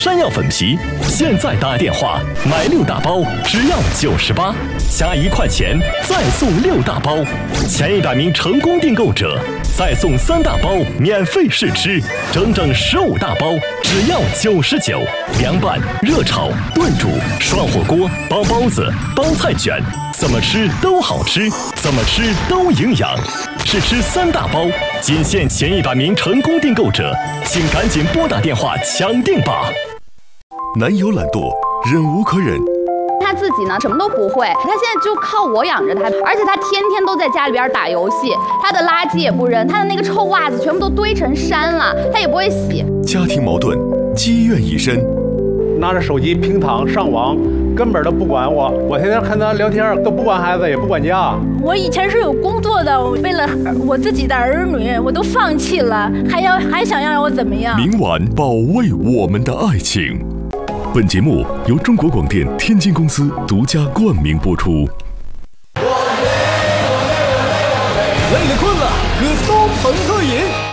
山药粉皮，现在打电话买6大包，只要98，加1块钱再送6大包，前100名成功订购者再送3大包免费试吃，整整15大包，只要99。凉拌、热炒、炖煮、涮火锅、包包子、包菜卷，怎么吃都好吃，怎么吃都营养。试吃3大包，仅限前100名成功订购者，请赶紧拨打电话抢订吧。男友懒惰，忍无可忍。 他自己呢什么都不会，他现在就靠我养着他，而且他天天都在家里边打游戏，他的垃圾也不扔，他的那个臭袜子全部都堆成山了，他也不会洗。 家庭矛盾积怨已深， 拿着手机平躺上网，根本都不管我，我天天看他聊天，都不管孩子也不管家。我以前是有工作的，为了我自己的儿女，我都放弃了，还想让我怎么样？ 明晚保卫我们的爱情。本节目由中国广电天津公司独家冠名播出。累了困了，喝搜朋克饮。